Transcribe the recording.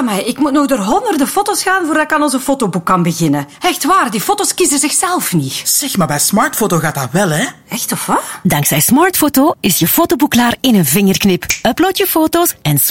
Amai, ik moet nog door honderden foto's gaan voordat ik aan onze fotoboek kan beginnen. Echt waar, die foto's kiezen zichzelf niet. Zeg, maar bij Smartfoto gaat dat wel, hè? Echt of wat? Dankzij Smartfoto is je fotoboek klaar in een vingerknip. Upload je foto's en